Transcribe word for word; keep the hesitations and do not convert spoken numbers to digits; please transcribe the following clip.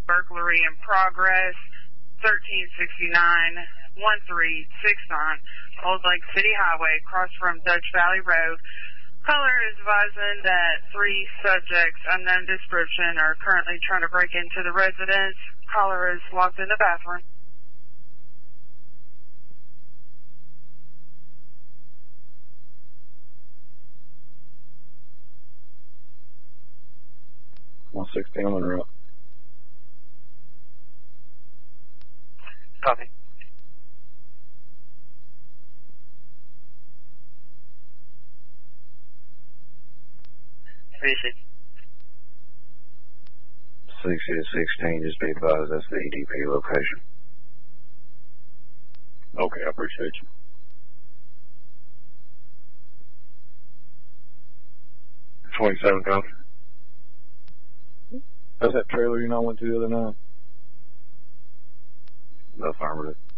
burglary in progress, thirteen sixty-nine, thirteen sixty-nine, Old Lake City Highway, across from Dutch Valley Road. Caller is advising that three subjects, unknown description, are currently trying to break into the residence. Caller is locked in the bathroom. one sixteen on the route. Copy. Three six. sixty to sixteen, just be advised that's the E D P location. Okay, I appreciate you. twenty-seven, copy. That's that trailer you know went to the other night? Affirmative.